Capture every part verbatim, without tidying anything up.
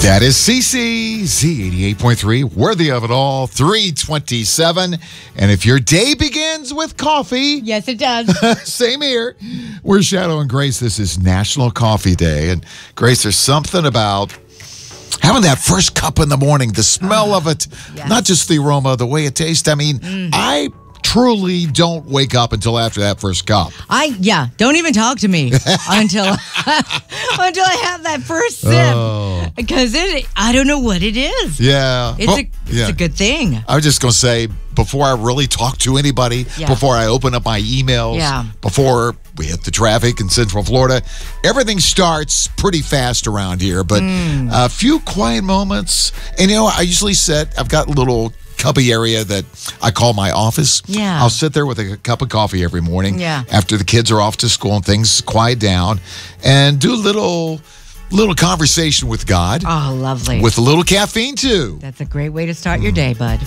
That is C C, Z eighty-eight point three, worthy of it all, three twenty-seven. And if your day begins with coffee... Yes, it does. Same here. We're Shadow and Grace. This is National Coffee Day. And Grace, there's something about having that first cup in the morning, the smell uh, of it, yes. Not just the aroma, the way it tastes. I mean, mm. I... truly don't wake up until after that first cup. I, yeah, don't even talk to me until until I have that first sip. Oh. Because it, I don't know what it is. Yeah. It's, well, a, it's yeah. a good thing. I was just going to say, before I really talk to anybody, yeah. before I open up my emails, yeah. before we hit the traffic in Central Florida, everything starts pretty fast around here. But mm. a few quiet moments. And, you know, I usually sit, I've got a little cubby area that I call my office. Yeah. I'll sit there with a cup of coffee every morning yeah. after the kids are off to school and things quiet down, and do a little little conversation with God. Oh, lovely. With a little caffeine, too. That's a great way to start your day, bud.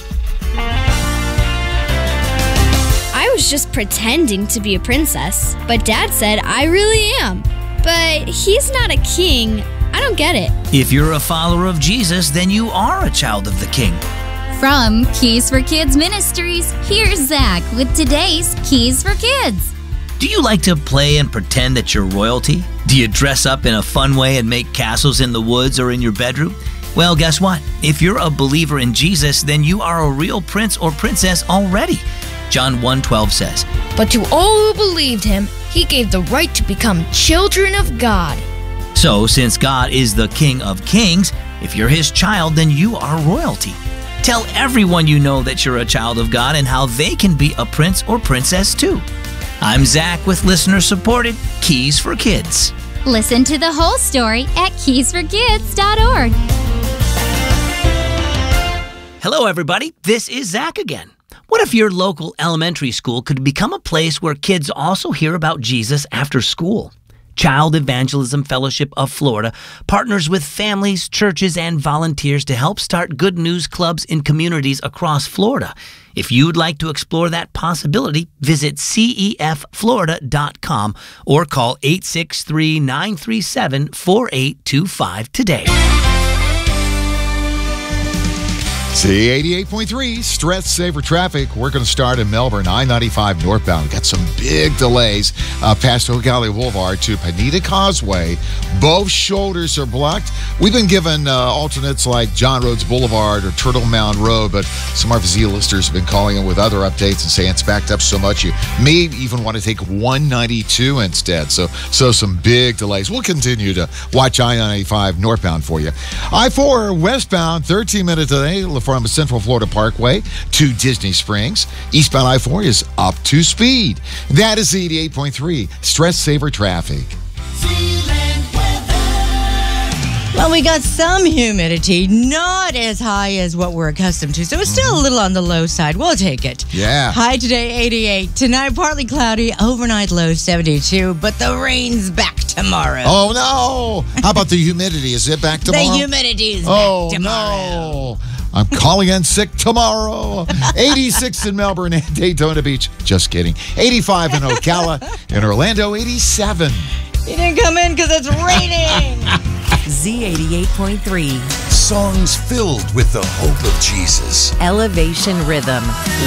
I was just pretending to be a princess, but Dad said I really am. But he's not a king. I don't get it. If you're a follower of Jesus, then you are a child of the King. From Keys for Kids Ministries, here's Zach with today's Keys for Kids. Do you like to play and pretend that you're royalty? Do you dress up in a fun way and make castles in the woods or in your bedroom? Well, guess what? If you're a believer in Jesus, then you are a real prince or princess already. John one twelve says, "But to all who believed him, he gave the right to become children of God." So, since God is the King of Kings, if you're his child, then you are royalty. Tell everyone you know that you're a child of God and how they can be a prince or princess too. I'm Zach with listener-supported Keys for Kids. Listen to the whole story at keys for kids dot org. Hello, everybody. This is Zach again. What if your local elementary school could become a place where kids also hear about Jesus after school? Child Evangelism Fellowship of Florida partners with families, churches, and volunteers to help start good news clubs in communities across Florida. If you'd like to explore that possibility, visit C E F Florida dot com or call eight six three, nine three seven, four eight two five today. Z eighty-eight point three, Stress Saver Traffic. We're going to start in Melbourne, I ninety-five northbound. Got some big delays uh, past Ogallia Boulevard to Panita Causeway. Both shoulders are blocked. We've been given uh, alternates like John Rhodes Boulevard or Turtle Mound Road, but some of our Z-listers have been calling in with other updates and saying it's backed up so much you may even want to take one ninety-two instead. So, so some big delays. We'll continue to watch I ninety-five northbound for you. I four westbound, thirteen minute delay from Central Florida Parkway to Disney Springs. Eastbound I four is up to speed. That is eighty-eight point three, Stress Saver Traffic. Well, we got some humidity, not as high as what we're accustomed to, so it's still a little on the low side. We'll take it. Yeah. High today, eighty-eight. Tonight, partly cloudy. Overnight low, seventy-two. But the rain's back tomorrow. Oh, no. How about the humidity? Is it back tomorrow? The humidity is oh, back tomorrow. No. I'm calling in sick tomorrow. eighty-six in Melbourne and Daytona Beach. Just kidding. eighty-five in Ocala. In Orlando, eighty-seven. You didn't come in because it's raining. Z eighty-eight point three. Songs filled with the hope of Jesus. Elevation Rhythm.